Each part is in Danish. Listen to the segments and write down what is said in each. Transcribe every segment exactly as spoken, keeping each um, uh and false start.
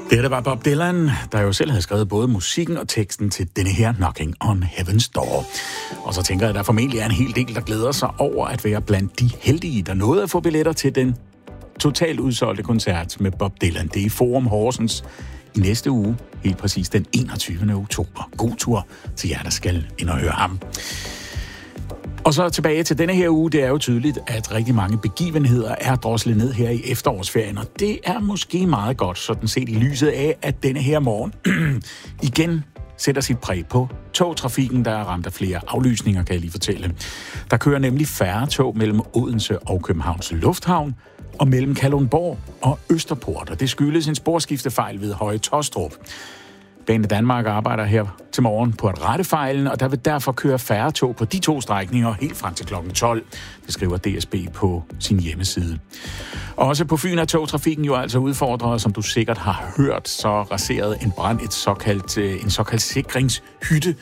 Det der var Bob Dylan, der jo selv havde skrevet både musikken og teksten til denne her Knocking on Heaven's Door. Og så tænker jeg, at der formentlig er en hel del, der glæder sig over at være blandt de heldige, der nåede at få billetter til den totalt udsolgte koncert med Bob Dylan. Det er i Forum Horsens i næste uge, helt præcis den enogtyvende oktober. God tur til jer, der skal ind og høre ham. Og så tilbage til denne her uge. Det er jo tydeligt, at rigtig mange begivenheder er droslet ned her i efterårsferien, og det er måske meget godt, sådan set i lyset af, at denne her morgen igen sætter sit præg på togtrafikken, der er ramt af flere aflysninger, kan jeg lige fortælle. Der kører nemlig færre tog mellem Odense og Københavns Lufthavn, og mellem Kalundborg og Østerport, og det skyldes en sporskiftefejl ved Høje Taastrup. Bane Danmark arbejder her til morgen på at rette fejlen, og der vil derfor køre færre tog på de to strækninger helt frem til klokken tolv. Det skriver D S B på sin hjemmeside. Også på Fyn er togtrafikken jo altså udfordret, som du sikkert har hørt, så raserede en brand et såkaldt, en såkaldt sikringshytte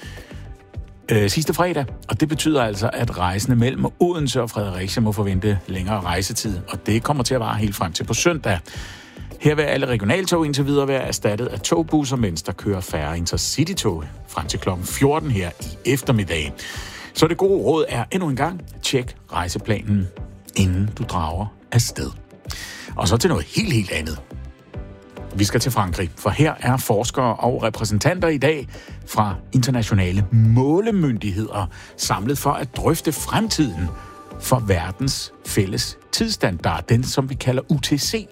øh, sidste fredag. Og det betyder altså, at rejsende mellem Odense og Fredericia må forvente længere rejsetid, og det kommer til at vare helt frem til på søndag. Her vil alle regionaltog indtil videre være erstattet af togbusser, mens der kører færre intercity-tog frem til klokken fjorten her i eftermiddag. Så det gode råd er endnu en gang, tjek rejseplanen, inden du drager afsted. Og så til noget helt, helt andet. Vi skal til Frankrig, for her er forskere og repræsentanter i dag fra internationale målemyndigheder samlet for at drøfte fremtiden for verdens fælles tidsstandard, den som vi kalder U T C.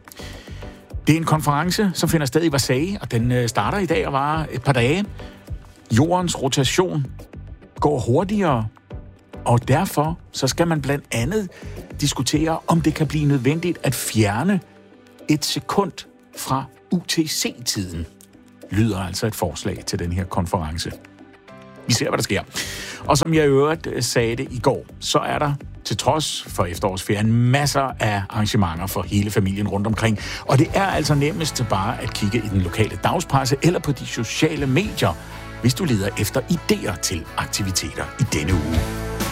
Det er en konference, som finder sted i Versailles, og den starter i dag og varer et par dage. Jordens rotation går hurtigere, og derfor så skal man blandt andet diskutere, om det kan blive nødvendigt at fjerne et sekund fra U T C-tiden. Lyder altså et forslag til den her konference. Vi ser, hvad der sker. Og som jeg i øvrigt sagde det i går, så er der til trods for efterårsferien masser af arrangementer for hele familien rundt omkring. Og det er altså nemmest bare at kigge i den lokale dagspresse eller på de sociale medier, hvis du leder efter idéer til aktiviteter i denne uge.